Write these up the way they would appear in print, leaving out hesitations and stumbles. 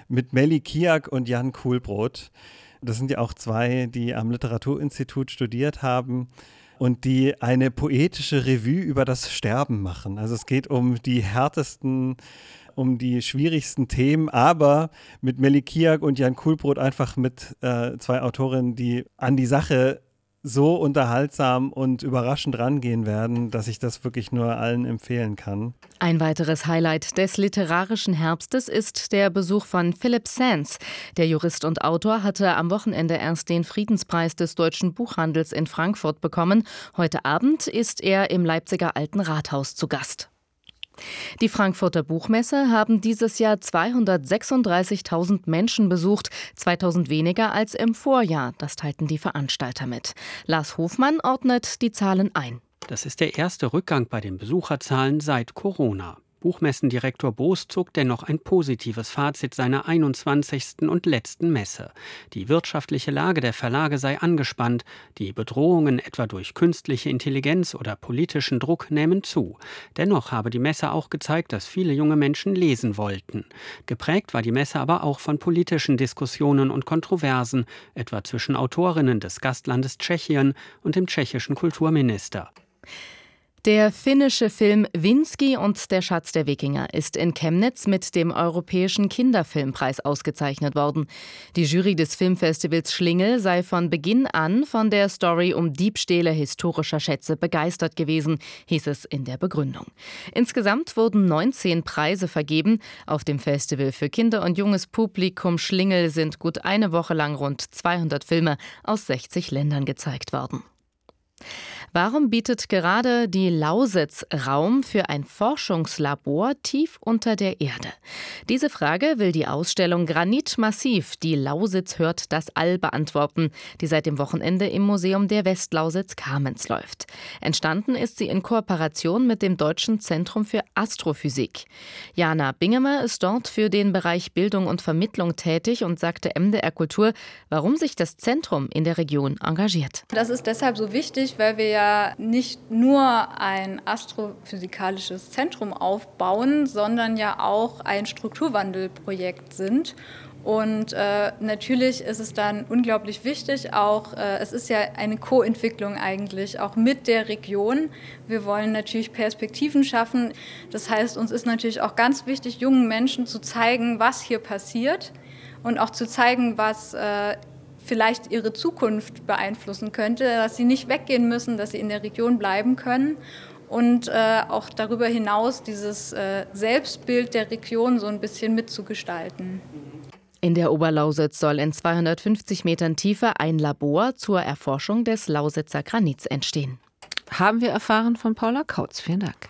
mit Melly Kiak und Jan Kuhlbrot. Das sind ja auch zwei, die am Literaturinstitut studiert haben und die eine poetische Revue über das Sterben machen. Also es geht um die härtesten, um die schwierigsten Themen, aber mit Melly Kiak und Jan Kuhlbrot einfach mit zwei Autorinnen, die an die Sache so unterhaltsam und überraschend rangehen werden, dass ich das wirklich nur allen empfehlen kann. Ein weiteres Highlight des literarischen Herbstes ist der Besuch von Philipp Sands. Der Jurist und Autor hatte am Wochenende erst den Friedenspreis des Deutschen Buchhandels in Frankfurt bekommen. Heute Abend ist er im Leipziger Alten Rathaus zu Gast. Die Frankfurter Buchmesse haben dieses Jahr 236.000 Menschen besucht, 2.000 weniger als im Vorjahr. Das teilten die Veranstalter mit. Lars Hofmann ordnet die Zahlen ein. Das ist der erste Rückgang bei den Besucherzahlen seit Corona. Buchmessendirektor Boos zog dennoch ein positives Fazit seiner 21. und letzten Messe. Die wirtschaftliche Lage der Verlage sei angespannt, die Bedrohungen etwa durch künstliche Intelligenz oder politischen Druck nähmen zu. Dennoch habe die Messe auch gezeigt, dass viele junge Menschen lesen wollten. Geprägt war die Messe aber auch von politischen Diskussionen und Kontroversen, etwa zwischen Autorinnen des Gastlandes Tschechien und dem tschechischen Kulturminister. Der finnische Film Winski und der Schatz der Wikinger ist in Chemnitz mit dem Europäischen Kinderfilmpreis ausgezeichnet worden. Die Jury des Filmfestivals Schlingel sei von Beginn an von der Story um Diebstähle historischer Schätze begeistert gewesen, hieß es in der Begründung. Insgesamt wurden 19 Preise vergeben. Auf dem Festival für Kinder- und junges Publikum Schlingel sind gut eine Woche lang rund 200 Filme aus 60 Ländern gezeigt worden. Warum bietet gerade die Lausitz Raum für ein Forschungslabor tief unter der Erde? Diese Frage will die Ausstellung Granit Massiv, die Lausitz hört das All, beantworten, die seit dem Wochenende im Museum der Westlausitz Kamenz läuft. Entstanden ist sie in Kooperation mit dem Deutschen Zentrum für Astrophysik. Jana Bingemer ist dort für den Bereich Bildung und Vermittlung tätig und sagte MDR Kultur, warum sich das Zentrum in der Region engagiert. Das ist deshalb so wichtig, weil wir ja nicht nur ein astrophysikalisches Zentrum aufbauen, sondern ja auch ein Strukturwandelprojekt sind. Und natürlich ist es dann unglaublich wichtig, auch es ist ja eine Co-Entwicklung eigentlich, auch mit der Region. Wir wollen natürlich Perspektiven schaffen. Das heißt, uns ist natürlich auch ganz wichtig, jungen Menschen zu zeigen, was hier passiert und auch zu zeigen, was vielleicht ihre Zukunft beeinflussen könnte, dass sie nicht weggehen müssen, dass sie in der Region bleiben können und auch darüber hinaus dieses Selbstbild der Region so ein bisschen mitzugestalten. In der Oberlausitz soll in 250 Metern Tiefe ein Labor zur Erforschung des Lausitzer Granits entstehen. Haben wir erfahren von Paula Kautz. Vielen Dank.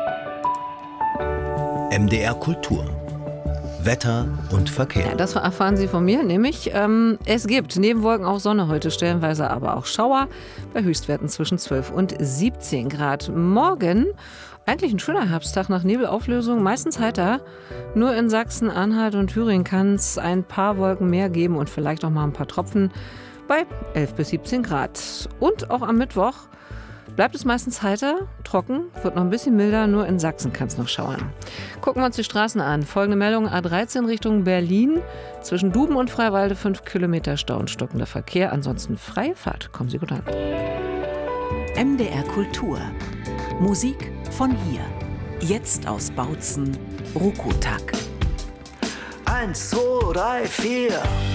MDR Kultur. Wetter und Verkehr. Ja, das erfahren Sie von mir, nämlich es gibt neben Wolken auch Sonne heute stellenweise, aber auch Schauer bei Höchstwerten zwischen 12 und 17 Grad. Morgen eigentlich ein schöner Herbsttag nach Nebelauflösung, meistens heiter. Nur in Sachsen, Anhalt und Thüringen kann es ein paar Wolken mehr geben und vielleicht auch mal ein paar Tropfen bei 11 bis 17 Grad. Und auch am Mittwoch bleibt es meistens heiter, trocken, wird noch ein bisschen milder, nur in Sachsen kann es noch schauern. Gucken wir uns die Straßen an. Folgende Meldung: A13 Richtung Berlin. Zwischen Duben und Freiwalde 5 Kilometer Stau und stockender Verkehr. Ansonsten freie Fahrt. Kommen Sie gut an. MDR Kultur. Musik von hier. Jetzt aus Bautzen, Rukotak. 1, 2, 3, 4.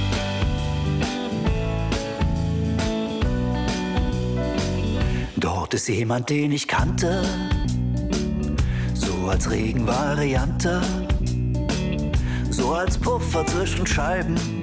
Dort ist jemand, den ich kannte, so als Regenvariante, so als Puffer zwischen Scheiben.